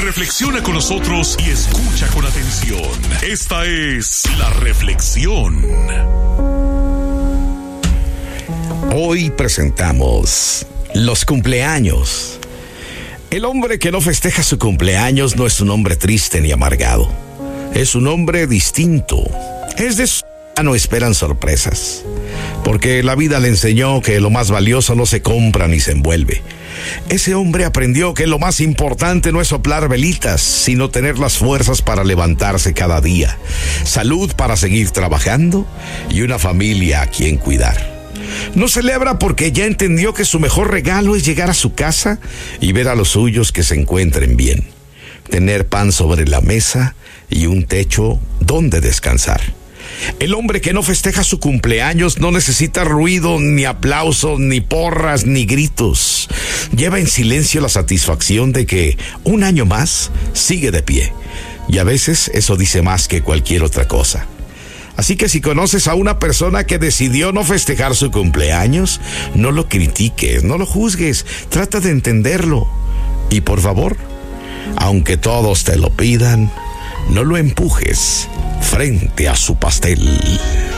Reflexiona con nosotros y escucha con atención. Esta es La Reflexión. Hoy presentamos los cumpleaños. El hombre que no festeja su cumpleaños no es un hombre triste ni amargado. Es un hombre distinto. Es de su no esperan sorpresas. Porque la vida le enseñó que lo más valioso no se compra ni se envuelve. Ese hombre aprendió que lo más importante no es soplar velitas, sino tener las fuerzas para levantarse cada día, salud para seguir trabajando y una familia a quien cuidar. No celebra porque ya entendió que su mejor regalo es llegar a su casa y ver a los suyos que se encuentren bien, tener pan sobre la mesa y un techo donde descansar. El hombre que no festeja su cumpleaños no necesita ruido, ni aplausos, ni porras, ni gritos. Lleva en silencio la satisfacción de que un año más sigue de pie. Y a veces eso dice más que cualquier otra cosa. Así que si conoces a una persona que decidió no festejar su cumpleaños, no lo critiques, no lo juzgues, trata de entenderlo. Y por favor, aunque todos te lo pidan, no lo empujes frente a su pastel.